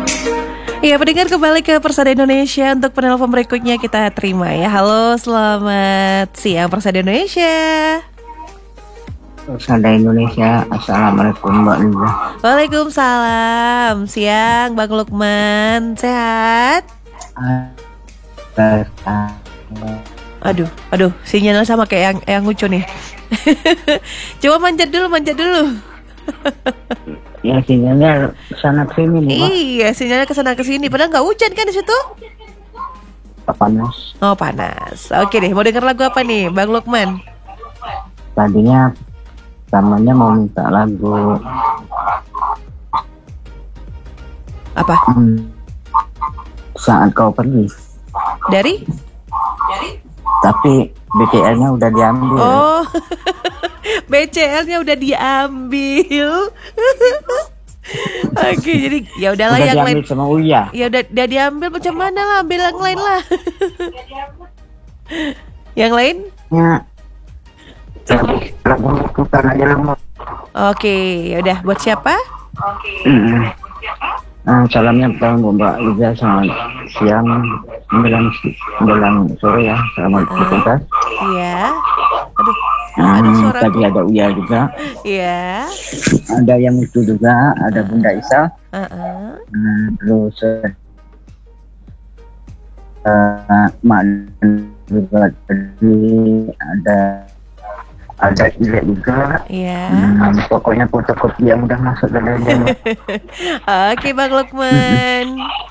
Iya, pendengar kembali ke Persada Indonesia. Untuk penelpon berikutnya kita terima ya. Halo, selamat siang Persada Indonesia. Persada Indonesia, assalamualaikum Mbak Liza. Waalaikumsalam. Siang Bang Lukman, sehat? Aduh, sinyalnya sama kayak yang Ucu nih. Coba manjat dulu. Ya sinyalnya kesana kesini nih Pak. Iya, sinyalnya kesana kesini. Padahal nggak hujan kan di situ? Panas. Oh, panas. Oke deh, mau denger lagu apa nih, Bang Lukman? Tadinya namanya mau minta lagu Apa? Saat Kau Pergi. Dari? Tapi BTL-nya udah diambil. Oh, BCL-nya udah diambil. Oke, jadi ya udahlah udah yang diambil lain. sama Uya. Ya udah diambil, macam mana lah, ambil yang lain lah. Yang lain? Ya. Lagu putar aja lah. Oke, ya udah buat siapa? Salamnya untuk Mbak Liza, selamat siang menjelang sore ya, selamat bertugas. Iya. Aduh, suara tadi ada Uya juga. Iya. Ada yang itu juga, ada Bunda Isa. Terus Mak juga tadi ada Ile juga. Iya. Pokoknya fotokopi yang udah masuk dari jam. Oke, Bang Lukman.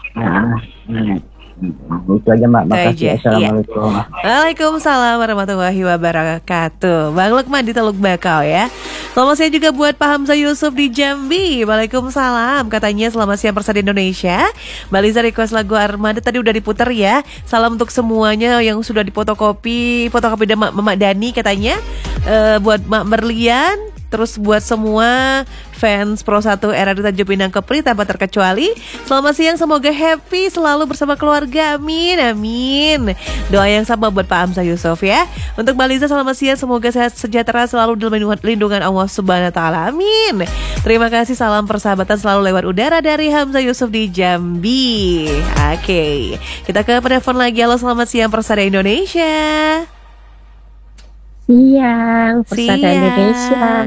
Itu aja Mbak, makasih. Assalamualaikum. Waalaikumsalam warahmatullahi wabarakatuh. Bang Lukman di Teluk Bakau ya. Selamat siang juga buat Pak Hamzah Yusuf di Jambi. Waalaikumsalam. Katanya selamat siang Persada Indonesia. Mbak Liza request lagu Armada tadi udah diputer ya. Salam untuk semuanya yang sudah difotokopi Mama Dani katanya. Buat Mak Merlian. Terus buat semua fans Pro 1 RRI Tanjung Pinang Kepri tanpa terkecuali, selamat siang, semoga happy selalu bersama keluarga, amin. Doa yang sama buat Pak Hamzah Yusuf ya. Untuk Mbak Liza selamat siang, semoga sehat sejahtera selalu dalam lindungan Allah Subhanahu wa taala, amin. Terima kasih, salam persahabatan selalu lewat udara dari Hamzah Yusuf di Jambi. Oke, kita ke penelpon lagi. Halo, selamat siang Persada Indonesia. Persada Indonesia.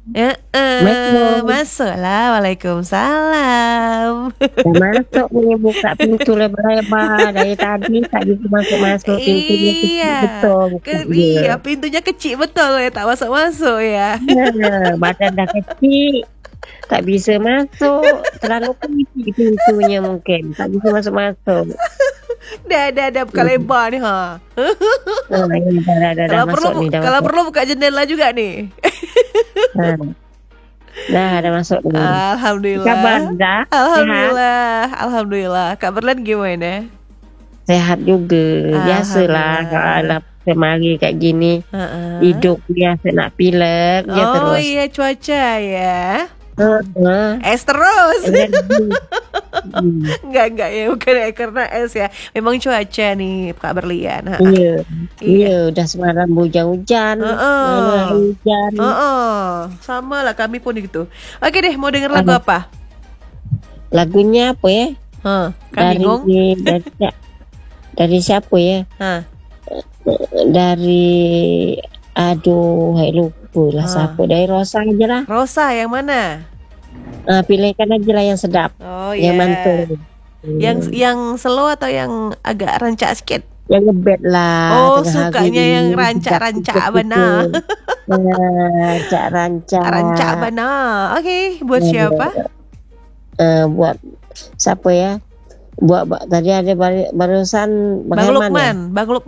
Masuklah, waalaikumsalam. Masuk nih, buka pintu lebar-lebar dari tadi masuk pintunya kecil betul. Iya, pintunya kecil betul ya, tak masuk ya. Badan dah kecil, tak bisa masuk, terlalu kecil pintunya mungkin, tak bisa masuk. Dah buka lebar nih ha. Kalau perlu buka jendela juga nih. Ada masuk nih. Alhamdulillah. Kabar dah? Alhamdulillah. Kak Berlan gimana? Sehat juga. Biasalah kalau semari kayak gini. Hidup biasa nak pilek ya terus. Oh iya, cuaca ya. Es terus. Enggak ya, bukan karena es ya. Memang cuaca nih Kak Berlian. Iya, udah semalam hujan-hujan. Hujan. Sama lah kami pun gitu. Oke deh, mau denger lagu apa? Lagunya apa ya? Dari siapa ya? Dari lupa lah siapa. Dari Rosa aja lah. Rosa yang mana? Pilihkan aja lah yang sedap. Yang mantul. Yang slow atau yang agak rancak sedikit? Yang ngebet lah. Oh, sukanya yang rancak-rancak benar. Rancak benar. Oke, buat siapa? Buat siapa ya? Buat tadi ada barusan Bang Lukman. Buat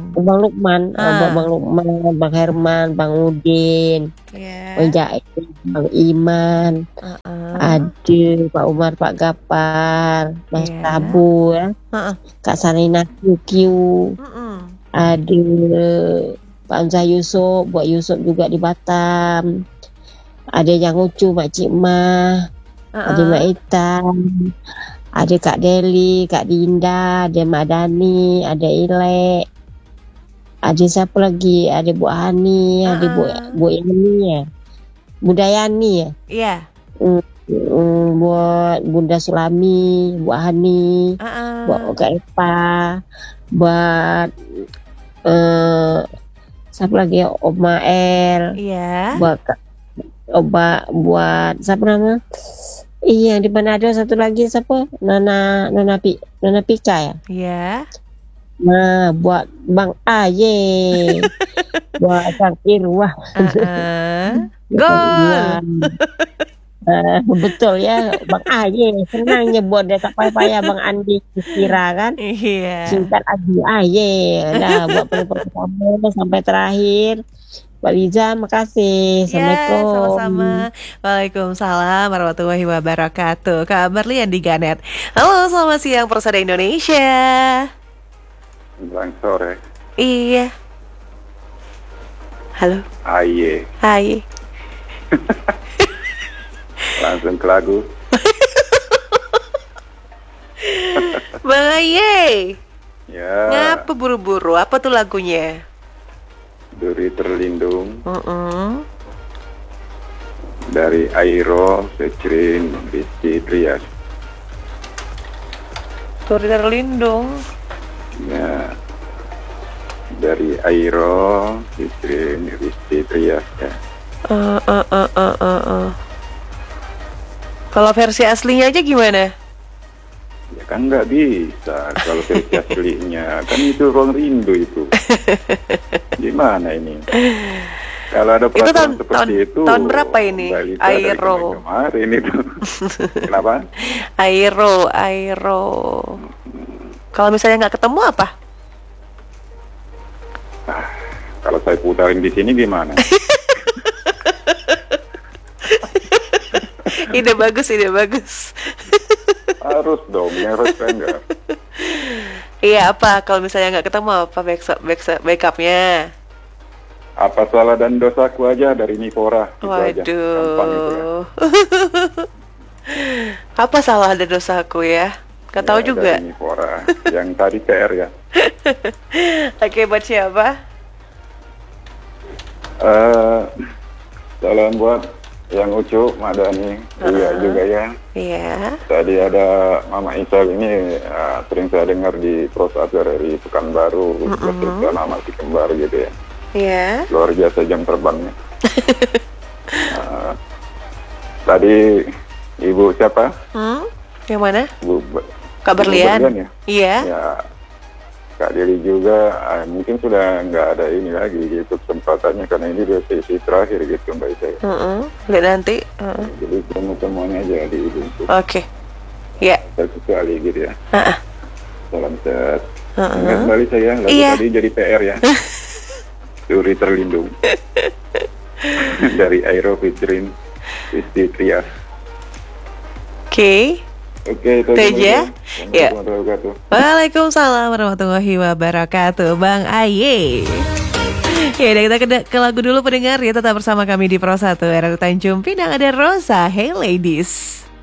Bang Herman, Bang Udin, Bang Jaid, Bang Iman, ada Pak Umar, Pak Gapar, Mas Tabu ya, Kak Sarina QQ, ada Pak Hamzah Yusuf, buat Yusuf juga di Batam, ada yang lucu Mak Cik Mah, ada Mak Itan, ada Kak Deli, Kak Dinda, ada Mak Dani, ada Ile, ada siapa lagi, ada Bu Hani, ada Bu Yani ya, Budayani ya. Iya. buat Bunda Sulami, buat Hani, buat Kak Epa, buat siapa lagi ya, Oma El, buat siapa nama? Iya, di Manado satu lagi siapa? Nona Pika ya? Iya. Nah, buat Bang Aye. Buat Kang Irwah. Gol. Betul ya, Bang Aye. Senang nyebut dia, tak payah Bang Andi Kira kan? Iya. Singkat Adi Aye. Nah, buat pertama sampai terakhir. Mbak Liza, makasih. Assalamualaikum. Ya, sama-sama. Waalaikumsalam warahmatullahi wabarakatuh. Kak Berlian di Ganet. Halo, selamat siang Persada Indonesia. Selamat sore. Iya. Halo. Aye. Hai. Langsung ke lagu. Bang Aye. Ya. Ngapa buru-buru? Apa tuh lagunya? Duri Terlindung. Dari Airo featuring Rizky Trias. Duri Terlindung. Ya. Dari Airo featuring Rizky Trias ya. Kalau versi aslinya aja gimana? Ya kan nggak bisa kalau versi aslinya, kan itu Ruang Rindu itu. Gimana ini? Kalau ada peraturan seperti itu, tahun berapa ini? Airo. Kemarin itu. Kenapa? Airo. Kalau misalnya nggak ketemu apa? Kalau saya putarin di sini gimana? Ide bagus. Harus dong, harus enggak. Iya, apa? Kalau misalnya nggak ketemu apa backupnya? Apa salah dan dosaku aja dari Nivora. Waduh. Apa salah dan dosaku ya? Gak tahu juga. Dari Nivora. Yang tadi PR ya. Oke, buat siapa? Salam buat yang Ucu, Madani, Iya juga ya. Iya. Tadi ada Mama Isa ini sering saya dengar di Prosata dari Pekanbaru, bercerita nama si kembar gitu ya. Iya. Luar biasa jam terbangnya. Tadi Ibu siapa? Yang mana? Ibu Kak Berlian. Ya? Iya. Ya, Kak Deli juga mungkin sudah nggak ada ini lagi gitu kesempatannya karena ini udah sesi terakhir gitu Mbak Isa. Lihat nanti. Jadi semuanya aja di itu. Oke. Ya. Sekali gitu ya. Salam sehat. Ingat kembali saya lagu tadi jadi PR ya. Duri Terlindung. Dari Airo featuring Rizky Trias. Oke. Oke, itu aja. Ya. Waalaikumsalam warahmatullahi wabarakatuh, Bang Aye. Ya, kita ke lagu dulu pendengar ya, tetap bersama kami di Pro 1 era Tanjung Pinang, ada Rosa. Hey ladies.